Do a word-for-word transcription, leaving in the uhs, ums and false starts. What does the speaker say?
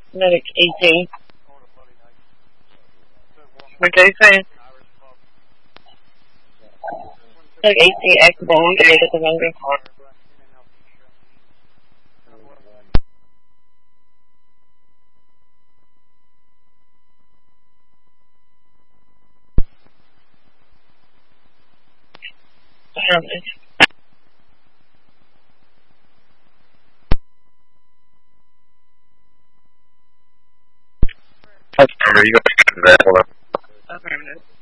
Medic eighteen. What are you saying? Medic eighteen active on one day at the London car. That's you got to get that. Hold on. Affirmative.